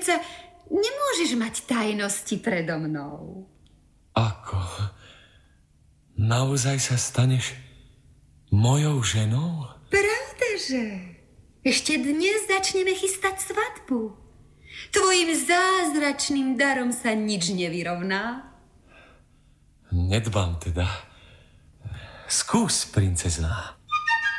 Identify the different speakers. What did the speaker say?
Speaker 1: predsa nemôžeš mať tajnosti predo mnou.
Speaker 2: Ako? Naozaj sa staneš mojou ženou?
Speaker 1: Pravdaže. Ešte dnes začneme chystať svadbu. Tvojim zázračným darom sa nič nevyrovná.
Speaker 2: Nedbám teda. Skús, princezná.